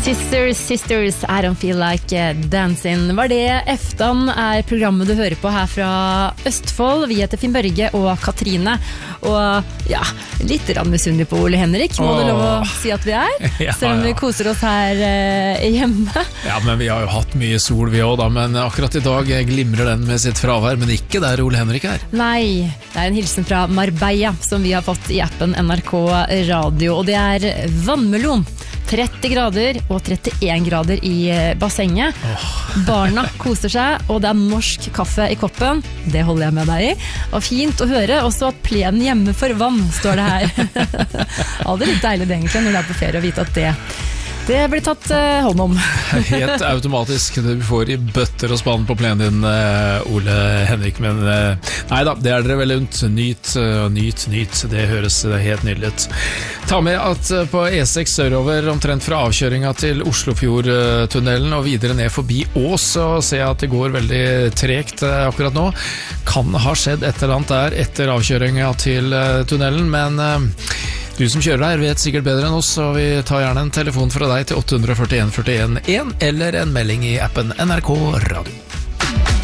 Sisters, sisters, I don't feel like dancing. Var det Eftan programmet du hører på her fra Østfold. Vi heter Finn Børge og Katrine. Og ja, litt misunnelig på Ole Henrik, må det lov å si at vi Ja, selv om vi koser oss her hjemme. Ja, men vi har jo hatt mye sol vi også da, men akkurat i dag glimrer den med sitt fravær, men ikke der Ole Henrik er. Nei, det en hilsen fra Marbella som vi har fått i appen NRK Radio, og det vannmelon. 30 grader og 31 grader i bassenget. Barna koser seg, og det norsk kaffe i koppen. Det holder jeg med deg i. Og fint å høre også at plenen hjemme for vann, står det her. Aldri litt deilig det egentlig når du på ferie å vite at det blir tatt hånd om. Helt automatisk. Du får i bøtter og spann på plenen din, Ole Henrik. Men neida, det dere vel unt. Nyt. Det høres helt nydelig ut. Ta med at på E6 sørover, omtrent fra avkjøringa til Oslofjordtunnelen og videre ned forbi Ås, så ser jeg at det går veldig tregt akkurat nå. Kan ha skjedd et eller annet der etter avkjøringa til tunnelen, men du som kjører der vet sikkert bedre enn oss, så vi tar gjerne en telefon fra deg til 841 41 1 eller en melding i appen NRK Radio.